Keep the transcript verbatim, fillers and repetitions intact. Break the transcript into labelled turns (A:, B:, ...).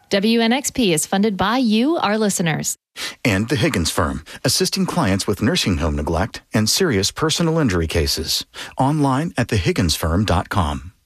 A: W N X P is funded by you, our listeners.
B: And the Higgins Firm, assisting clients with nursing home neglect and serious personal injury cases. Online at the higgins firm dot com.